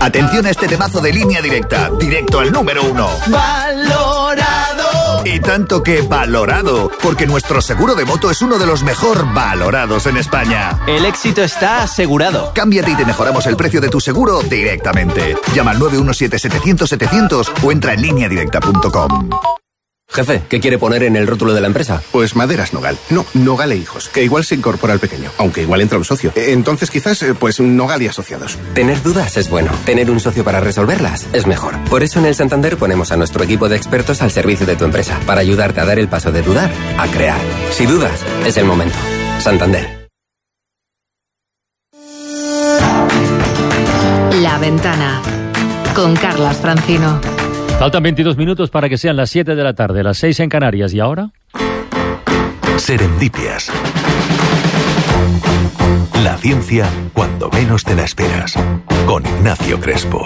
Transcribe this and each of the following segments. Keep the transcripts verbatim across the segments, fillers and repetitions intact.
Atención a este temazo de Línea Directa, directo al número uno. ¡Valorado! Y tanto que valorado, porque nuestro seguro de moto es uno de los mejor valorados en España. El éxito está asegurado. Cámbiate y te mejoramos el precio de tu seguro directamente. Llama al nueve uno siete setecientos setecientos o entra en línea directa punto com. Jefe, ¿qué quiere poner en el rótulo de la empresa? Pues Maderas Nogal. No, Nogal e Hijos, que igual se incorpora al pequeño, aunque igual entra un socio. Entonces quizás, pues Nogal y Asociados. Tener dudas es bueno. Tener un socio para resolverlas es mejor. Por eso en el Santander ponemos a nuestro equipo de expertos al servicio de tu empresa, para ayudarte a dar el paso de dudar a crear. Si dudas, es el momento. Santander. La Ventana, con Carlas Francino. Faltan veintidós minutos para que sean las siete de la tarde, las seis en Canarias. ¿Y ahora? Serendipias. La ciencia cuando menos te la esperas. Con Ignacio Crespo.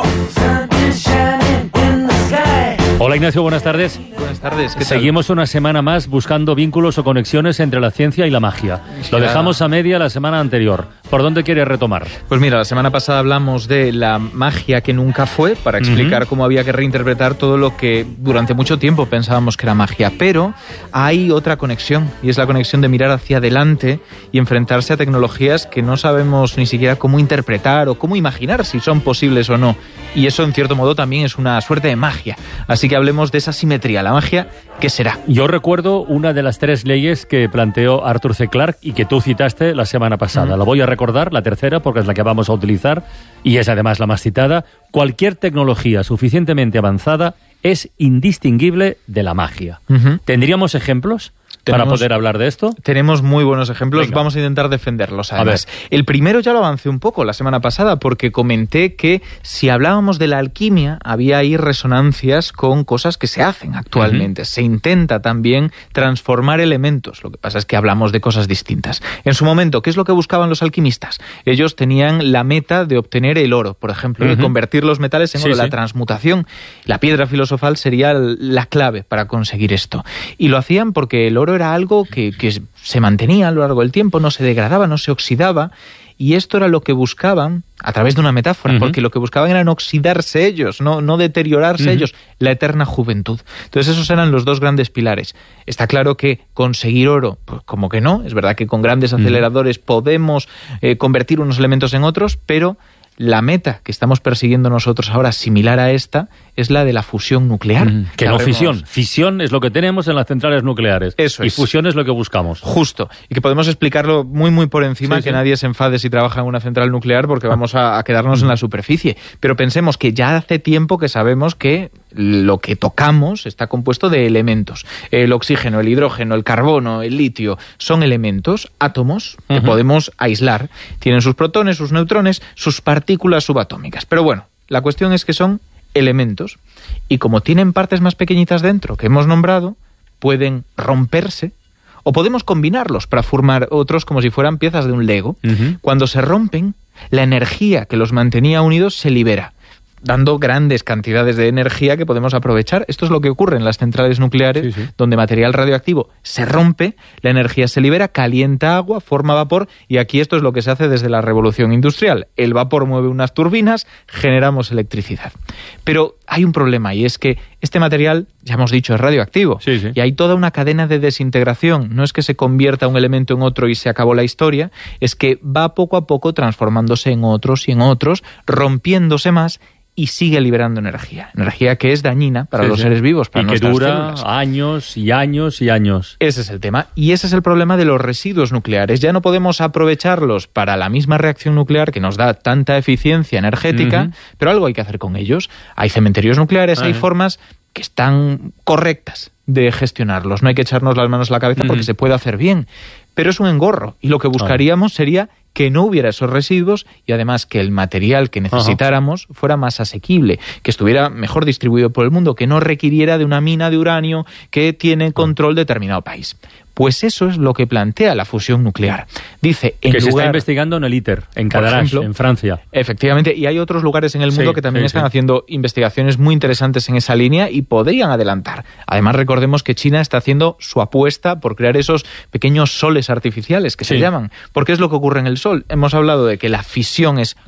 Hola Ignacio, buenas tardes. Buenas tardes, ¿qué tal? Seguimos una semana más buscando vínculos o conexiones entre la ciencia y la magia. Lo dejamos a media la semana anterior. ¿Por dónde quieres retomar? Pues mira, la semana pasada hablamos de la magia que nunca fue, para explicar uh-huh. cómo había que reinterpretar todo lo que durante mucho tiempo pensábamos que era magia. Pero hay otra conexión, y es la conexión de mirar hacia adelante y enfrentarse a tecnologías que no sabemos ni siquiera cómo interpretar o cómo imaginar si son posibles o no. Y eso, en cierto modo, también es una suerte de magia. Así que hablemos de esa simetría. La magia, ¿qué será? Yo recuerdo una de las tres leyes que planteó Arthur C. Clarke y que tú citaste la semana pasada. Uh-huh. La voy a recordar, la tercera, porque es la que vamos a utilizar y es además la más citada. Cualquier tecnología suficientemente avanzada es indistinguible de la magia. Uh-huh. ¿Tendríamos ejemplos para Tenemos, poder hablar de esto? Tenemos muy buenos ejemplos. Venga. Vamos a intentar defenderlos, además. El primero ya lo avancé un poco la semana pasada, porque comenté que si hablábamos de la alquimia, había ahí resonancias con cosas que se hacen actualmente. Uh-huh. Se intenta también transformar elementos. Lo que pasa es que hablamos de cosas distintas. En su momento, ¿qué es lo que buscaban los alquimistas? Ellos tenían la meta de obtener el oro, por ejemplo, uh-huh. de convertir los metales en oro, sí, la sí. transmutación. La piedra filosofal sería la clave para conseguir esto. Y lo hacían porque el oro era algo que, que se mantenía a lo largo del tiempo, no se degradaba, no se oxidaba, y esto era lo que buscaban, a través de una metáfora, uh-huh. porque lo que buscaban era no oxidarse ellos, no, no deteriorarse uh-huh. ellos, la eterna juventud. Entonces esos eran los dos grandes pilares. Está claro que conseguir oro, pues como que no, es verdad que con grandes aceleradores uh-huh. podemos eh, convertir unos elementos en otros, pero la meta que estamos persiguiendo nosotros ahora, similar a esta, es la de la fusión nuclear. Mm, que no fisión. Fisión es lo que tenemos en las centrales nucleares. Eso es. Y fusión es lo que buscamos. Justo. Y que podemos explicarlo muy, muy por encima, sí, que sí. nadie se enfade si trabaja en una central nuclear, porque vamos a, a quedarnos mm. en la superficie. Pero pensemos que ya hace tiempo que sabemos que lo que tocamos está compuesto de elementos. El oxígeno, el hidrógeno, el carbono, el litio, son elementos, átomos, que uh-huh. podemos aislar. Tienen sus protones, sus neutrones, sus partículas subatómicas. Pero bueno, la cuestión es que son elementos, y como tienen partes más pequeñitas dentro que hemos nombrado, pueden romperse, o podemos combinarlos para formar otros como si fueran piezas de un Lego. Uh-huh. Cuando se rompen, la energía que los mantenía unidos se libera, dando grandes cantidades de energía que podemos aprovechar. Esto es lo que ocurre en las centrales nucleares, sí, sí. donde material radioactivo se rompe, la energía se libera, calienta agua, forma vapor, y aquí esto es lo que se hace desde la revolución industrial. El vapor mueve unas turbinas, generamos electricidad. Pero hay un problema, y es que este material, ya hemos dicho, es radioactivo, sí, sí. y hay toda una cadena de desintegración. No es que se convierta un elemento en otro y se acabó la historia, es que va poco a poco transformándose en otros y en otros, rompiéndose más, y sigue liberando energía. Energía que es dañina para sí, los sí. seres vivos, para y nuestras que dura células. años y años y años. Ese es el tema. Y ese es el problema de los residuos nucleares. Ya no podemos aprovecharlos para la misma reacción nuclear que nos da tanta eficiencia energética, uh-huh. pero algo hay que hacer con ellos. Hay cementerios nucleares, uh-huh. hay formas que están correctas de gestionarlos. No hay que echarnos las manos a la cabeza uh-huh. porque se puede hacer bien. Pero es un engorro. Y lo que buscaríamos uh-huh. sería que no hubiera esos residuos y además que el material que necesitáramos uh-huh. fuera más asequible, que estuviera mejor distribuido por el mundo, que no requiriera de una mina de uranio que tiene control de determinado país. Pues eso es lo que plantea la fusión nuclear. Dice, en que lugar, se está investigando en el ITER, en Cadarache, en Francia. Efectivamente, y hay otros lugares en el mundo sí, que también sí, están sí. haciendo investigaciones muy interesantes en esa línea y podrían adelantar. Además, recordemos que China está haciendo su apuesta por crear esos pequeños soles artificiales que sí. se llaman. Porque es lo que ocurre en el Sol. Hemos hablado de que la fisión es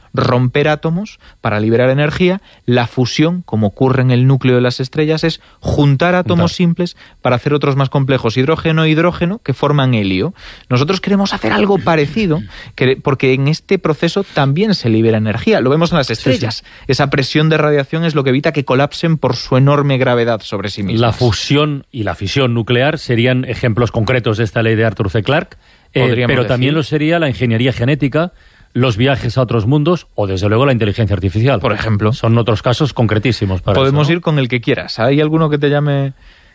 romper átomos para liberar energía. La fusión, como ocurre en el núcleo de las estrellas, es juntar átomos juntar. simples para hacer otros más complejos, hidrógeno e hidrógeno, que forman helio. Nosotros queremos hacer algo parecido, que, porque en este proceso también se libera energía. Lo vemos en las estrellas. Sí, sí. Esa presión de radiación es lo que evita que colapsen por su enorme gravedad sobre sí mismas. La fusión y la fisión nuclear serían ejemplos concretos de esta ley de Arthur C. Clarke, eh, pero decir. también lo sería la ingeniería genética, los viajes a otros mundos o, desde luego, la inteligencia artificial. Por ejemplo. Son otros casos concretísimos para Podemos eso, ¿no? ir con el que quieras. ¿Hay alguno que te llame...?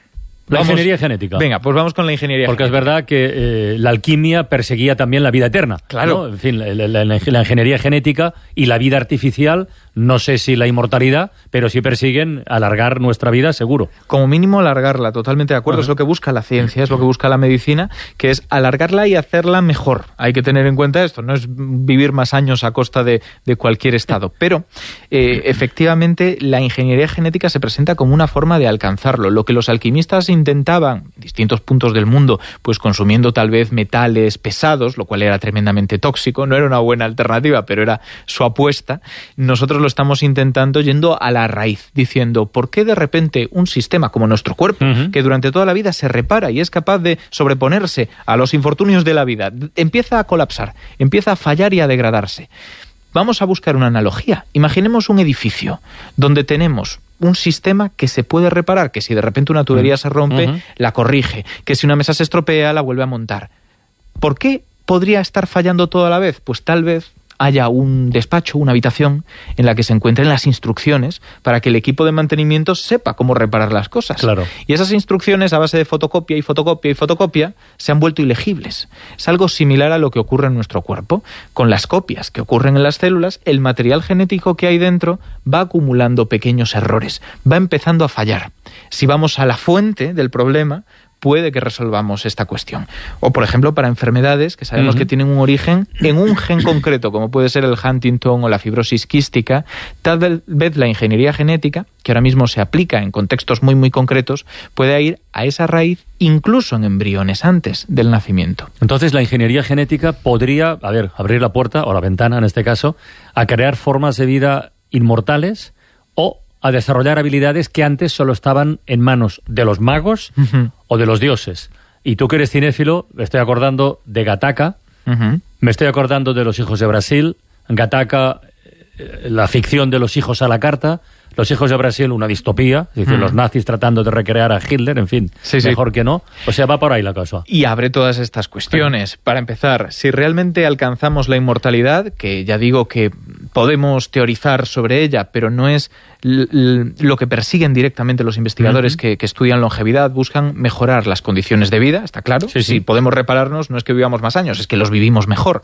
La vamos, ingeniería genética. Venga, pues vamos con la ingeniería Porque genética. Porque es verdad que eh, la alquimia perseguía también la vida eterna. Claro. ¿no? En fin, la, la, la, la ingeniería genética y la vida artificial, no sé si la inmortalidad, pero sí persiguen alargar nuestra vida, seguro. Como mínimo alargarla, totalmente de acuerdo. Uh-huh. Es lo que busca la ciencia, es lo que busca la medicina, que es alargarla y hacerla mejor. Hay que tener en cuenta esto, no es vivir más años a costa de, de cualquier estado. Pero, eh, efectivamente, la ingeniería genética se presenta como una forma de alcanzarlo. Lo que los alquimistas intentaban, en distintos puntos del mundo, pues consumiendo tal vez metales pesados, lo cual era tremendamente tóxico, no era una buena alternativa, pero era su apuesta. Nosotros lo estamos intentando yendo a la raíz, diciendo, ¿por qué de repente un sistema como nuestro cuerpo, uh-huh. que durante toda la vida se repara y es capaz de sobreponerse a los infortunios de la vida, empieza a colapsar, empieza a fallar y a degradarse? Vamos a buscar una analogía. Imaginemos un edificio donde tenemos un sistema que se puede reparar, que si de repente una tubería se rompe, uh-huh. la corrige, que si una mesa se estropea, la vuelve a montar. ¿Por qué podría estar fallando todo a la vez? Pues tal vez haya un despacho, una habitación en la que se encuentren las instrucciones para que el equipo de mantenimiento sepa cómo reparar las cosas. Claro. Y esas instrucciones, a base de fotocopia y fotocopia y fotocopia, se han vuelto ilegibles. Es algo similar a lo que ocurre en nuestro cuerpo. Con las copias que ocurren en las células, el material genético que hay dentro va acumulando pequeños errores, va empezando a fallar. Si vamos a la fuente del problema, puede que resolvamos esta cuestión. O, por ejemplo, para enfermedades que sabemos uh-huh. que tienen un origen en un gen concreto, como puede ser el Huntington o la fibrosis quística, tal vez la ingeniería genética, que ahora mismo se aplica en contextos muy, muy concretos, puede ir a esa raíz incluso en embriones antes del nacimiento. Entonces, la ingeniería genética podría, a ver, abrir la puerta, o la ventana en este caso, a crear formas de vida inmortales o a desarrollar habilidades que antes solo estaban en manos de los magos uh-huh. o de los dioses. Y tú que eres cinéfilo, me estoy acordando de Gattaca, uh-huh. me estoy acordando de Los hijos de Brasil, Gattaca, eh, la ficción de los hijos a la carta, Los hijos de Brasil, una distopía, es decir, uh-huh. los nazis tratando de recrear a Hitler, en fin, sí, mejor sí. que no. O sea, va por ahí la cosa. Y abre todas estas cuestiones. Sí. Para empezar, si realmente alcanzamos la inmortalidad, que ya digo que podemos teorizar sobre ella, pero no es l- l- lo que persiguen directamente los investigadores uh-huh. que, que estudian longevidad, buscan mejorar las condiciones de vida, está claro. Sí, sí. Si podemos repararnos, no es que vivamos más años, es que los vivimos mejor.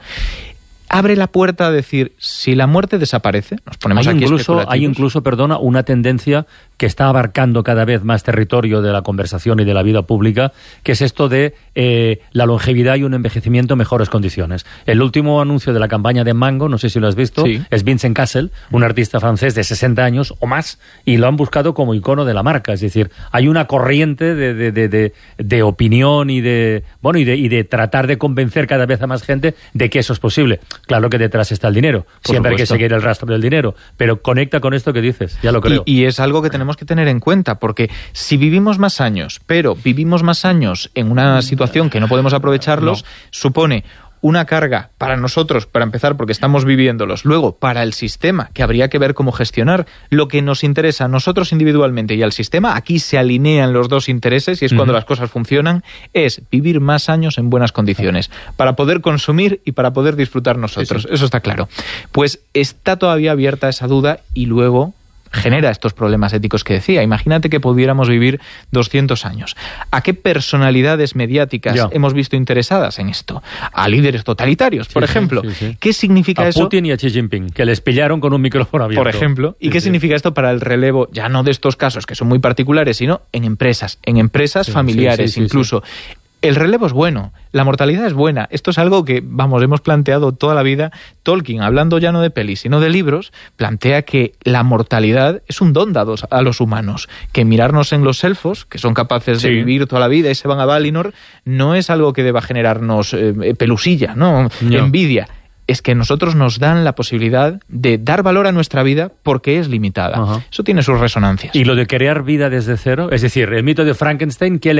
Abre la puerta a decir, si la muerte desaparece, nos ponemos hay aquí incluso, hay incluso, perdona, una tendencia que está abarcando cada vez más territorio de la conversación y de la vida pública, que es esto de eh, la longevidad y un envejecimiento en mejores condiciones. El último anuncio de la campaña de Mango, no sé si lo has visto, sí. es Vincent Cassel, un artista francés de sesenta años o más, y lo han buscado como icono de la marca. Es decir, hay una corriente de, de, de, de, de opinión y de, bueno, y de, y de tratar de convencer cada vez a más gente de que eso es posible. Claro que detrás está el dinero. Por Siempre supuesto. Hay que seguir el rastro del dinero. Pero conecta con esto que dices, ya lo creo. Y, y es algo que tenemos que tener en cuenta, porque si vivimos más años, pero vivimos más años en una situación que no podemos aprovecharlos, no. supone una carga para nosotros, para empezar, porque estamos viviéndolos. Luego, para el sistema, que habría que ver cómo gestionar. Lo que nos interesa a nosotros individualmente y al sistema, aquí se alinean los dos intereses y es uh-huh. cuando las cosas funcionan, es vivir más años en buenas condiciones, para poder consumir y para poder disfrutar nosotros. Sí, sí. Eso está claro. Pues está todavía abierta esa duda y luego genera estos problemas éticos que decía. Imagínate que pudiéramos vivir doscientos años. ¿A qué personalidades mediáticas ya. hemos visto interesadas en esto? A líderes totalitarios, sí, por ejemplo. Sí, sí, sí. ¿Qué significa a eso? A Putin y a Xi Jinping, que les pillaron con un micrófono abierto. Por ejemplo. ¿Y sí, qué sí. significa esto para el relevo, ya no de estos casos que son muy particulares, sino en empresas, en empresas sí, familiares sí, sí, sí, incluso? Sí. El relevo es bueno, la mortalidad es buena. Esto es algo que, vamos, hemos planteado toda la vida. Tolkien, hablando ya no de pelis, sino de libros, plantea que la mortalidad es un don dado a los humanos. Que mirarnos en los elfos, que son capaces sí. de vivir toda la vida y se van a Valinor, no es algo que deba generarnos eh, pelusilla, ¿no? no. Envidia. es que nosotros nos dan la posibilidad de dar valor a nuestra vida porque es limitada. Ajá. Eso tiene sus resonancias. ¿Y lo de crear vida desde cero? Es decir, el mito de Frankenstein, ¿qué le